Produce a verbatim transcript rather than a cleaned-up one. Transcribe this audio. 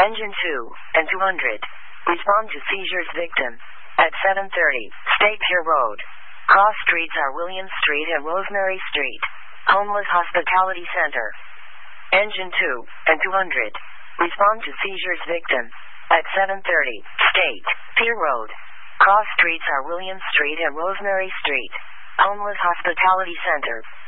Engine two and two hundred. Respond to seizures victim. At seven thirty, State Pier Road. Cross streets are William Street and Rosemary Street. Homeless Hospitality Center. Engine two and two hundred. Respond to seizures victim. At seven thirty, State Pier Road. Cross streets are William Street and Rosemary Street. Homeless Hospitality Center.